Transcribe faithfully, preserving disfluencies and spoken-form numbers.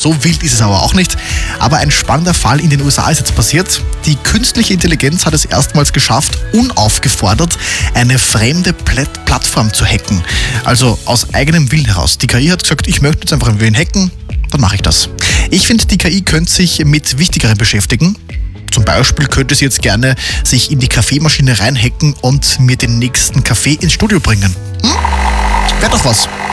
So wild ist es aber auch nicht. Aber ein spannender Fall in den U S A ist jetzt passiert. Die künstliche Intelligenz hat es erstmals geschafft, unaufgefordert eine fremde Plat- Plattform zu hacken. Also aus eigenem Willen heraus. Die K I hat gesagt, ich möchte jetzt einfach wen hacken, dann mache ich das. Ich finde, die K I könnte sich mit Wichtigerem beschäftigen. Zum Beispiel könnte sie jetzt gerne sich in die Kaffeemaschine reinhacken und mir den nächsten Kaffee ins Studio bringen. Hm? Wäre doch was.